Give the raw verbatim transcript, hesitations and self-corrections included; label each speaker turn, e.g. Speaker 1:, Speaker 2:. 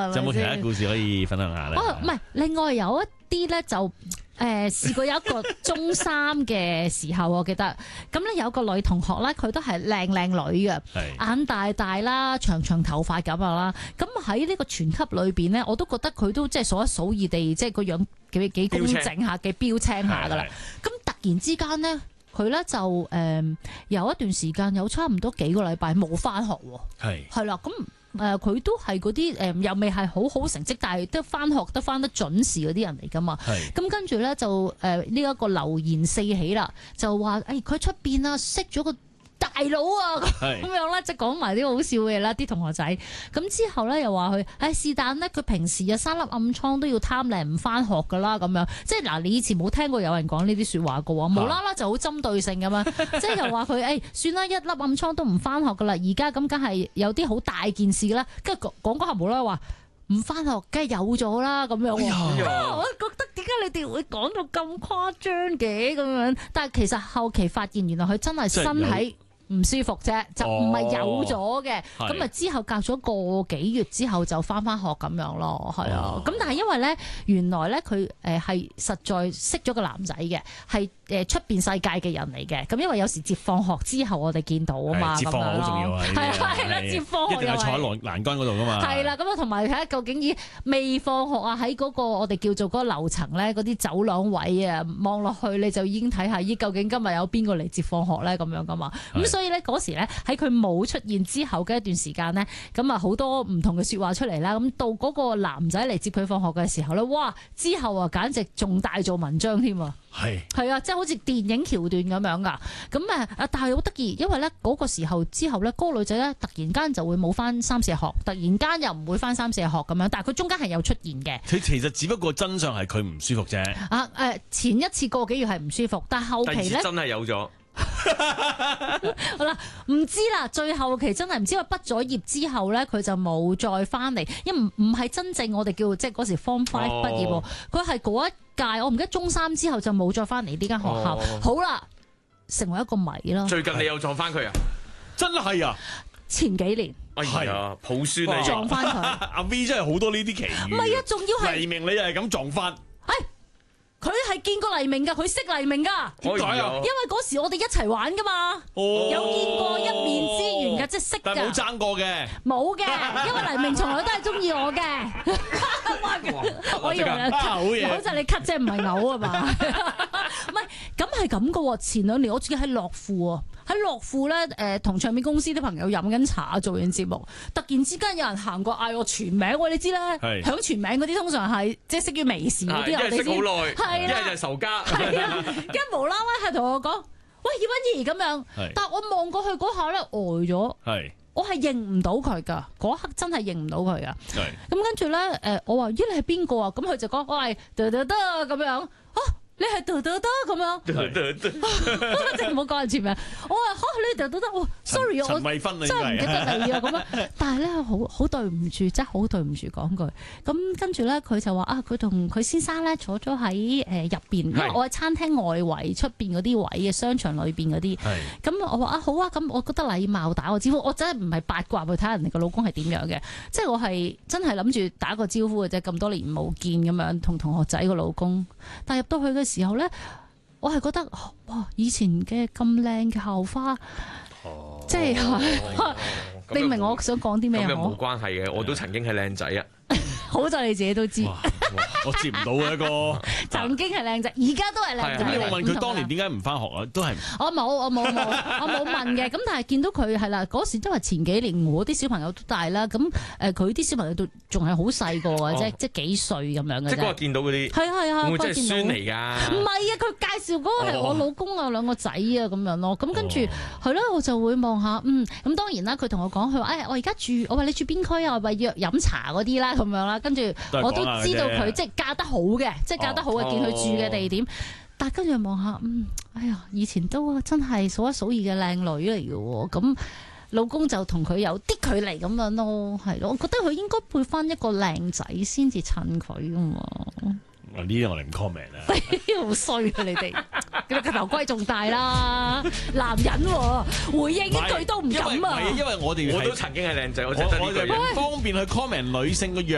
Speaker 1: 係咪先？
Speaker 2: 有冇其他故事可以分享下咧？
Speaker 1: 哦，唔係，另外有一啲咧就誒試過有一個中三嘅時候，我記得咁咧有個女同學咧，佢都係靚靚女嘅，眼大大啦，長長頭髮咁樣啦。咁喺呢個全級裏邊咧，我都覺得佢都即係數一數二地，即係個樣幾幾公正下，幾標青下噶啦。咁突然之間咧，佢咧就誒、呃、有一段時間有差唔多幾個禮拜冇翻學喎，係係啦咁。誒佢、呃、都係嗰啲誒又未係好好成績，但係都翻學得翻得準時嗰啲人嚟噶嘛。咁跟住咧就誒呢一個流言四起啦，就話誒佢出邊啊識咗個大佬啊咁樣咧，即係講埋啲好笑嘅嘢啦，啲同學仔。咁之後咧又話佢誒是但咧，佢平時啊生粒暗瘡都要貪靚唔翻學噶啦咁樣。即係嗱，你以前冇聽過有人講呢啲説話嘅喎，無啦啦就好針對性咁樣。即係又話佢誒算啦，一粒暗瘡都唔翻學噶啦，而家咁梗係有啲好大件事啦。跟住講講下無啦啦話唔翻學，梗係有咗啦咁樣。哎呀，我覺得點解你哋會講到咁誇張嘅咁樣？但係其實後期發現原來佢真係身體唔舒服啫，就唔係有咗嘅。咁啊、哦、之後隔咗個幾月之後就翻翻學咁樣咯，係啊。咁、哦、但係因為咧，原來咧佢誒係實在識咗個男仔嘅，係誒出邊世界嘅人嚟嘅。咁因為有時接放學之後我哋見到啊嘛，
Speaker 2: 接放學好重要啊，係啊係啦，接放學一定係坐喺欄欄杆嗰度噶嘛。係啦，咁啊同埋睇下究竟依未放學啊，喺嗰個我哋叫做嗰個樓層咧，嗰啲走廊位啊，望落去你就已經睇下依究竟今日有邊個嚟接放學咧咁樣噶嘛。咁所以咧嗰時咧喺佢冇出現之後嘅一段時間咧，咁啊好多唔同嘅説話出嚟啦。咁到嗰個男仔嚟接佢放學嘅時候咧，哇！之後啊簡直仲大做文章添啊！係係啊，即係好似電影橋段咁樣噶。咁啊啊，但係好得意，因為咧嗰個時候之後咧，嗰個女仔咧突然間就會冇翻三四日學，突然間又唔會翻三四日學咁樣。但係佢中間係有出現嘅。佢其實只不過真相係佢唔舒服啫。啊誒，前一次個幾月係唔舒服，但係後期咧真係有咗。好啦，唔知啦，最後期真係唔知，因為畢咗業之後咧，佢就冇再翻嚟，因為唔唔係真正我哋叫即係嗰時 Form Five 畢業，佢係嗰一屆，我唔記得中三之後就冇再翻嚟呢間學校。哦、好啦，成為一個謎啦。最近你又撞翻佢啊？真係啊！前幾年係啊，抱孫你撞翻佢。阿 V 真係好多呢啲奇遇。唔係啊，仲要係黎明，你又係咁撞翻。哎佢係見過黎明噶，佢識黎明噶。點解啊？因為嗰時我哋一齊玩噶嘛，哦、有見過一面之緣噶，即係識噶。但係冇爭過嘅。冇嘅，因為黎明從來都係中意我嘅。我以為啊，好似你咳啫，唔係嘔啊嘛。唔係，咁係咁噶喎。前兩年我自己喺樂富啊，喺樂富咧，誒，同唱片公司啲朋友飲緊茶，做完節目，突然之間有人行過嗌我全名，喂，你知咧，響全名嗰啲通常係即係識於微時嗰啲，我哋先。一係就係仇家，係啦，跟住無啦啦係同我講，喂，葉欣怡咁樣，但係我望過去嗰下咧呆咗，係，我係認唔到佢噶，嗰刻真係認唔到佢噶，係，咁跟住咧，誒，我話咦你係邊個啊？咁佢就講我係得得得咁樣，啊。你係得得得咁樣，即係唔好講人前名。我話嚇你得得得，哇 sorry 我真係唔記得你啊咁樣。但係咧好好對唔住，真係好對唔住講句。咁跟住咧佢就話啊，佢同佢先生咧坐咗喺誒入邊，因為我喺餐廳外圍出邊嗰啲位嘅商場裏邊嗰啲。咁我話啊好啊，咁我覺得禮貌打個招呼，我真係唔係八卦去睇下人哋個老公係點樣嘅，即係我係真係諗住打個招呼嘅啫。咁多年冇見咁樣，同同學仔個老公，但係入到去嘅時候咧，我係覺得哇，以前嘅咁靚嘅校花，哦、即係、哦、你明我想講啲咩？咁又冇關係嘅，我都曾經係靚仔啊！好在你自己都知。我接唔到嘅一個，曾經係靚仔，而家都係靚仔。咁我問佢當年點解唔翻學啊？都係我冇，我冇冇，我冇問嘅。咁但係見到佢係啦，嗰時都係前幾年，我啲小朋友都大啦。咁誒，佢啲小朋友都仲係好細個嘅啫，即係幾歲咁樣嘅啫。即係嗰日見到嗰啲，係係啊，會唔會即係孫嚟㗎？唔係啊，佢介紹嗰個係我老公啊，兩個仔啊咁樣咯。咁跟住係咯，我就會望下，嗯，咁當然啦。佢同我講，佢話誒，我而家住，我話你住邊區啊？我話約飲茶嗰啲啦，咁樣啦。跟住我都知道佢即係嫁得好嘅，即係嫁得好嘅，見佢住嘅地點。但係跟住望下，嗯，哎呀，以前都真係數一數二嘅靚女嚟嘅喎。咁老公就同佢有啲距離咁樣咯，係咯。我覺得佢應該配翻一個靚仔先至襯佢㗎嘛。呢啲我哋唔 comment 啊，好衰啊你哋，你個頭龜仲大啦，男人回應一句都唔敢啊。因為我哋我都曾經係靚仔，我我就方便去 comment 女性個樣。